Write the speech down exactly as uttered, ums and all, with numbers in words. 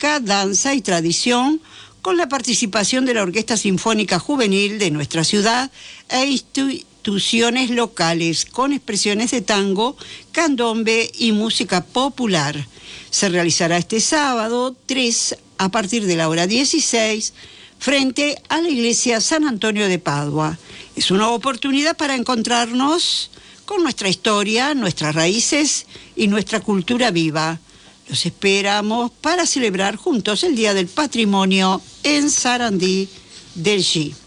música, danza y tradición, con la participación de la Orquesta Sinfónica Juvenil de nuestra ciudad e instituciones locales, con expresiones de tango, candombe y música popular. Se realizará este sábado tres a partir de la hora dieciséis frente a la iglesia San Antonio de Padua. Es una oportunidad para encontrarnos con nuestra historia, nuestras raíces y nuestra cultura viva. Los esperamos para celebrar juntos el Día del Patrimonio en Sarandí del G.